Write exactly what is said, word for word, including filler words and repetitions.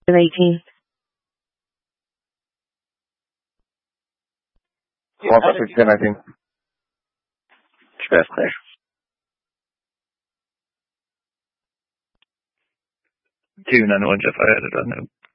eighteen. One for six, ten, nineteen. Express clear. Two nine one Jeff, I added on